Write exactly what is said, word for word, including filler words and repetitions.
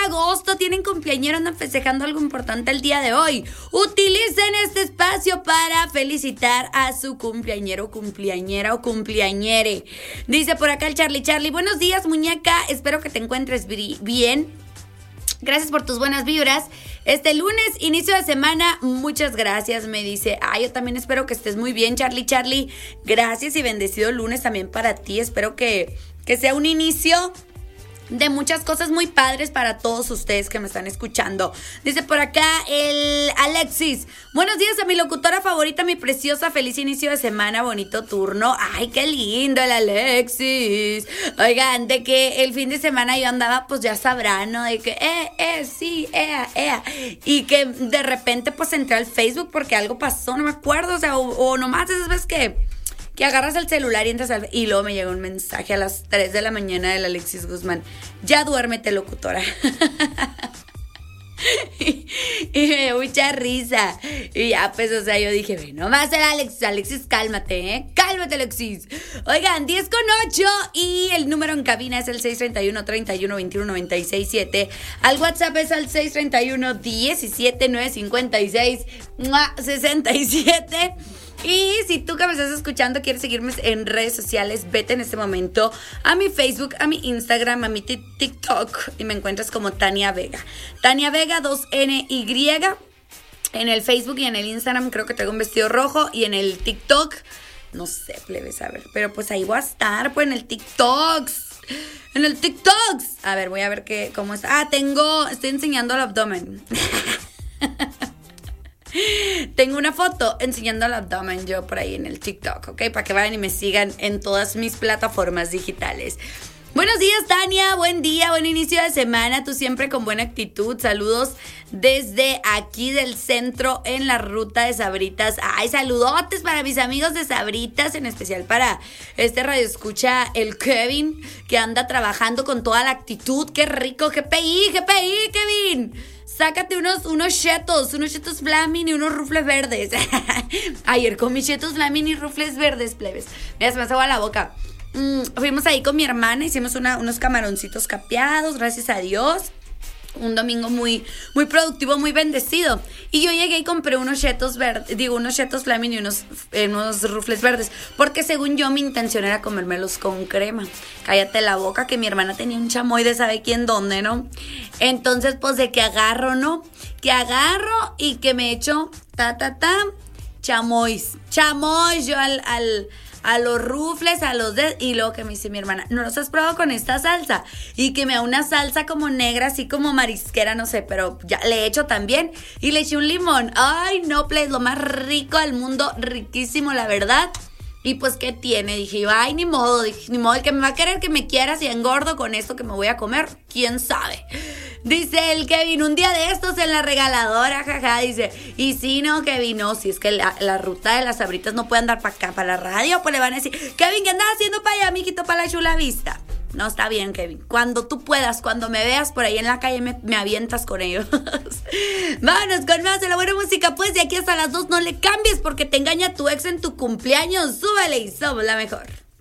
agosto, tienen cumpleañero, andan festejando algo importante el día de hoy. Utilicen este espacio para felicitar a su cumpleañero, cumpleañera o cumpleañere. Dice por acá el Charlie Charlie, buenos días muñeca, espero que te encuentres bien. Gracias por tus buenas vibras. Este lunes, inicio de semana, muchas gracias, me dice. Ah, yo también espero que estés muy bien, Charlie Charlie. Gracias y bendecido lunes también para ti. Espero que, que sea un inicio de muchas cosas muy padres para todos ustedes que me están escuchando. Dice por acá el Alexis, buenos días a mi locutora favorita, mi preciosa, feliz inicio de semana, bonito turno. Ay, qué lindo el Alexis. Oigan, de que el fin de semana yo andaba, pues ya sabrán, ¿no? De que, eh, eh, sí, ea, ea. Y que de repente pues entré al Facebook porque algo pasó, no me acuerdo, o sea, o, o nomás esas veces que... que agarras el celular y entras al... Y luego me llegó un mensaje a las tres de la mañana del Alexis Guzmán. Ya duérmete, locutora. y, y me dio mucha risa. Y ya, pues, o sea, yo dije, bueno, más el Alexis. Alexis, cálmate, ¿eh? Cálmate, Alexis. Oigan, diez con ocho. Y el número en cabina es el seis treinta y uno, treinta y uno, veintiuno, noventa y seis, siete. Al WhatsApp es al seis treinta y uno, diecisiete, novecientos cincuenta y seis, sesenta y siete. Y si tú que me estás escuchando quieres seguirme en redes sociales, vete en este momento a mi Facebook, a mi Instagram, a mi TikTok y me encuentras como Tania Vega. Tania Vega, dos N Y. En el Facebook y en el Instagram creo que traigo un vestido rojo y en el TikTok, no sé, plebes, a ver, pero pues ahí voy a estar, pues en el TikTok. En el TikTok. A ver, voy a ver qué, cómo está. Ah, tengo, estoy enseñando el abdomen. Tengo una foto enseñando el abdomen yo por ahí en el TikTok, ¿ok? Para que vayan y me sigan en todas mis plataformas digitales. Buenos días, Tania, buen día, buen inicio de semana, tú siempre con buena actitud. Saludos desde aquí del centro en la ruta de Sabritas. Ay, saludotes para mis amigos de Sabritas, en especial para este radioescucha, el Kevin, que anda trabajando con toda la actitud. Qué rico, G P I, G P I, Kevin. Sácate unos, unos chetos, unos chetos flaming y unos rufles verdes. Ayer comí chetos flaming y rufles verdes, plebes. Mira, se me hace agua la boca. Mm, fuimos ahí con mi hermana, hicimos una, unos camaroncitos capeados, gracias a Dios. Un domingo muy, muy productivo, muy bendecido. Y yo llegué y compré unos chetos verdes, digo, unos chetos flaming y unos, eh, unos rufles verdes. Porque según yo, mi intención era comérmelos con crema. Cállate la boca, que mi hermana tenía un chamoy de sabe quién dónde, ¿no? Entonces, pues, de que agarro, ¿no? Que agarro y que me echo, ta, ta, ta, chamois. Chamois yo al... al a los rufles, a los de... Y luego que me dice mi hermana, ¿no los has probado con esta salsa? Y que me da una salsa como negra, así como marisquera, no sé, pero ya le echo también. Y le eché un limón. Ay, no, please, lo más rico del mundo, riquísimo, la verdad. Y pues, ¿qué tiene? Dije, ay, ni modo, dije, ni modo, el que me va a querer que me quiera si engordo con esto que me voy a comer, ¿quién sabe? Dice el Kevin, un día de estos en la regaladora, jaja, dice, y si no, Kevin, no, si es que la, la ruta de las Sabritas no puede andar para acá, para la radio, pues le van a decir, Kevin, ¿qué andas haciendo para allá, mijito, para la Chula Vista? No, está bien, Kevin, cuando tú puedas, cuando me veas por ahí en la calle, me, me avientas con ellos. Vámonos con más de la buena música, pues de aquí hasta las dos, no le cambies porque te engaña tu ex en tu cumpleaños, súbele y somos la mejor.